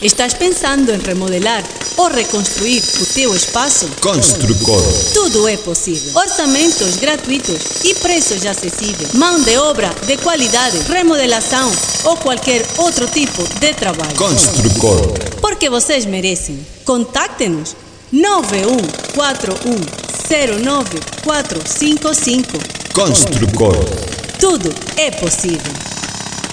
Estás pensando em remodelar ou reconstruir o teu espaço? Construcor. Tudo é possível. Orçamentos gratuitos e preços acessíveis. Mão de obra de qualidade, remodelação ou qualquer outro tipo de trabalho. Construcor. Porque vocês merecem. Contacte-nos 9141094555. Construcor. Tudo é possível.